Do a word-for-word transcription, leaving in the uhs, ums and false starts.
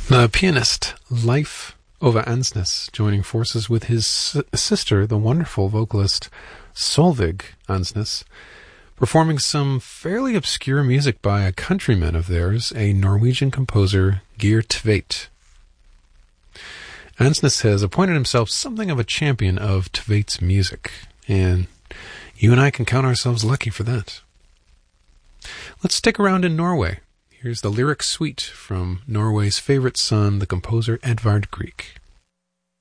The pianist Leif Ove Ansnes joining forces with his sister, the wonderful vocalist Solveig Ansnes, performing some fairly obscure music by a countryman of theirs, a Norwegian composer, Geir Tveit. Ansnes has appointed himself something of a champion of Tveit's music, and you and I can count ourselves lucky for that. Let's stick around in Norway. Here's the lyric suite from Norway's favorite son, the composer Edvard Grieg.